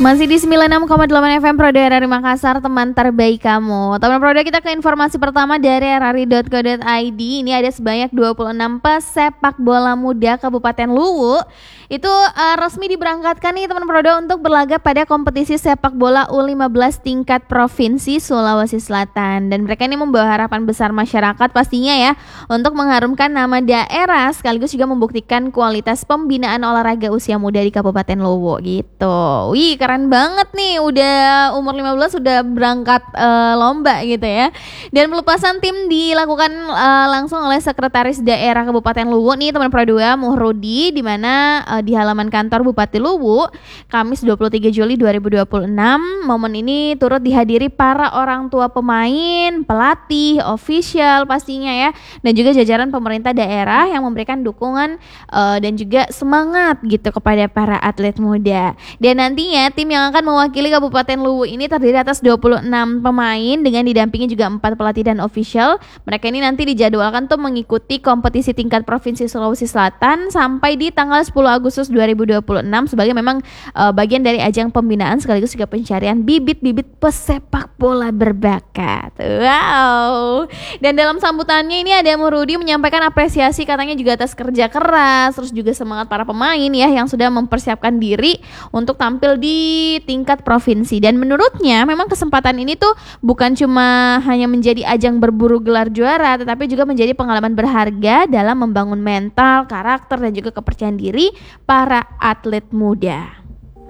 Masih di 96,8 FM Prodo RRI Makassar, teman terbaik kamu. Teman Prodo, kita ke informasi pertama dari rri.co.id. Ini ada sebanyak 26 pesepak bola muda Kabupaten Luwu. Itu resmi diberangkatkan nih teman Prodo untuk berlaga pada kompetisi sepak bola U15 tingkat Provinsi Sulawesi Selatan. Dan mereka ini membawa harapan besar masyarakat pastinya ya, untuk mengharumkan nama daerah sekaligus juga membuktikan kualitas pembinaan olahraga usia muda di Kabupaten Luwu gitu. Wih, keren banget nih, udah umur 15 sudah berangkat lomba gitu ya. Dan pelepasan tim dilakukan langsung oleh Sekretaris Daerah Kabupaten Luwu nih teman Pro 2 Muhrudi, di mana di halaman kantor Bupati Luwu Kamis 23 Juli 2026. Momen ini turut dihadiri para orang tua pemain, pelatih, official pastinya ya, dan juga jajaran pemerintah daerah yang memberikan dukungan dan juga semangat gitu kepada para atlet muda. Dan nantinya tim yang akan mewakili Kabupaten Luwu ini terdiri atas 26 pemain dengan didampingi juga 4 pelatih dan official. Mereka ini nanti dijadwalkan untuk mengikuti kompetisi tingkat Provinsi Sulawesi Selatan sampai di tanggal 10 Agustus 2026 sebagai memang bagian dari ajang pembinaan sekaligus juga pencarian bibit-bibit pesepak bola berbakat. Wow. Dan dalam sambutannya ini ada Muhrudi menyampaikan apresiasi katanya juga atas kerja keras, terus juga semangat para pemain ya yang sudah mempersiapkan diri untuk tampil di tingkat provinsi. Dan menurutnya memang kesempatan ini tuh bukan cuma hanya menjadi ajang berburu gelar juara, tetapi juga menjadi pengalaman berharga dalam membangun mental, karakter dan juga kepercayaan diri para atlet muda.